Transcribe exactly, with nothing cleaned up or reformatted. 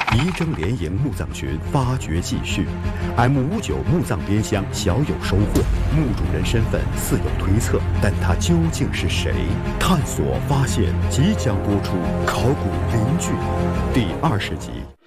仪征联营墓葬群发掘继续 ，M 五九墓葬边箱小有收获，墓主人身份似有推测，但他究竟是谁？探索发现即将播出《考古零距离》第二十集。